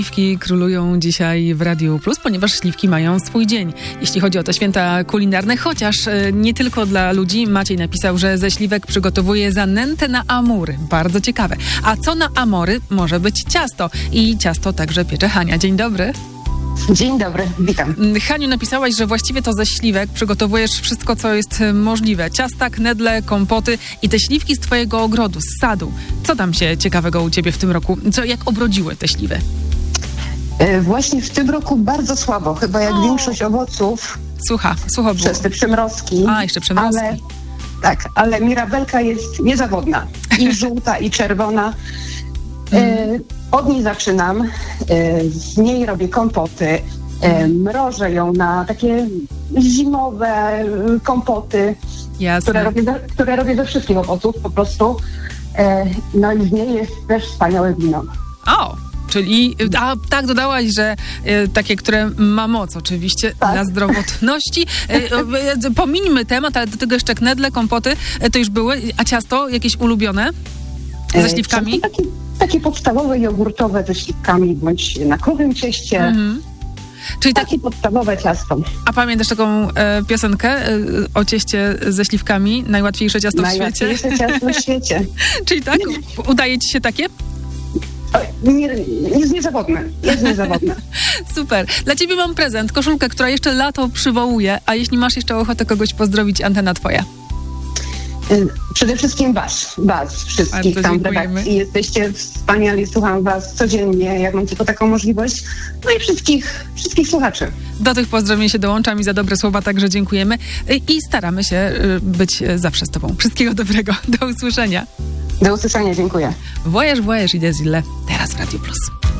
Śliwki królują dzisiaj w Radiu Plus, ponieważ śliwki mają swój dzień. Jeśli chodzi o te święta kulinarne, chociaż nie tylko dla ludzi. Maciej napisał, że ze śliwek przygotowuje zanętę na amury. Bardzo ciekawe. A co na amory? Może być ciasto. I ciasto także piecze Hania. Dzień dobry. Dzień dobry, witam. Haniu, napisałaś, że właściwie to ze śliwek przygotowujesz wszystko, co jest możliwe. Ciasta, knedle, kompoty i te śliwki z twojego ogrodu, z sadu. Co tam się ciekawego u ciebie w tym roku? Jak obrodziły te śliwy? Właśnie w tym roku bardzo słabo, chyba jak większość owoców. Sucho było. Przez te przymrozki. A, jeszcze przymrozki. Ale mirabelka jest niezawodna. I żółta, i czerwona. Od niej zaczynam. Z niej robię kompoty. Mrożę ją na takie zimowe kompoty, które robię ze wszystkich owoców po prostu. No i z niej jest też wspaniałe wino. O! Czyli, tak dodałaś, że takie, które ma moc oczywiście dla zdrowotności. Pomińmy temat, ale do tego jeszcze knedle, kompoty to już były. A ciasto jakieś ulubione ze śliwkami? Takie podstawowe jogurtowe ze śliwkami, bądź na krowym cieście. Czyli takie podstawowe ciasto. A pamiętasz taką piosenkę o cieście ze śliwkami? Najłatwiejsze ciasto w świecie? Najłatwiejsze ciasto w świecie. Czyli tak? Udaje ci się takie? Jest niezawodne. Super. Dla ciebie mam prezent, koszulkę, która jeszcze lato przywołuje, a jeśli masz jeszcze ochotę kogoś pozdrowić, antena twoja. Przede wszystkim was wszystkich bardzo tam w dziękujemy. redakcji. Jesteście wspaniali, słucham was codziennie, jak mam tylko taką możliwość. No i wszystkich słuchaczy. Do tych pozdrowień się dołączam i za dobre słowa także dziękujemy i staramy się być zawsze z tobą. Wszystkiego dobrego. Do usłyszenia. Do usłyszenia, dziękuję. Voyage i Desile, teraz w Radiu Plus.